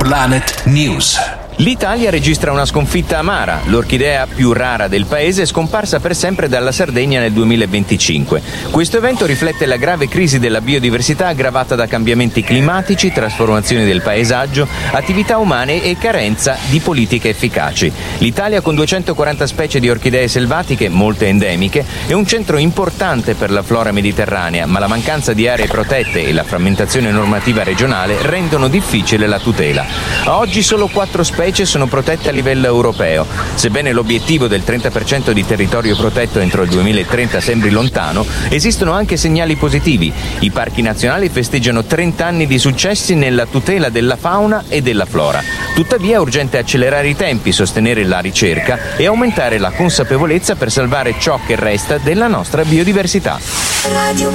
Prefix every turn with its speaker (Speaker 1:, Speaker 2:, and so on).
Speaker 1: Planet News.
Speaker 2: L'Italia registra una sconfitta amara. L'orchidea più rara del paese è scomparsa per sempre dalla Sardegna nel 2025. Questo evento riflette la grave crisi della biodiversità aggravata da cambiamenti climatici, trasformazioni del paesaggio, attività umane e carenza di politiche efficaci. L'Italia, con 240 specie di orchidee selvatiche, molte endemiche, è un centro importante per la flora mediterranea, ma la mancanza di aree protette e la frammentazione normativa regionale rendono difficile la tutela. A oggi solo 4 specie sono protette a livello europeo. Sebbene l'obiettivo del 30% di territorio protetto entro il 2030 sembri lontano, esistono anche segnali positivi. I parchi nazionali festeggiano 30 anni di successi nella tutela della fauna e della flora. Tuttavia è urgente accelerare i tempi, sostenere la ricerca e aumentare la consapevolezza per salvare ciò che resta della nostra biodiversità.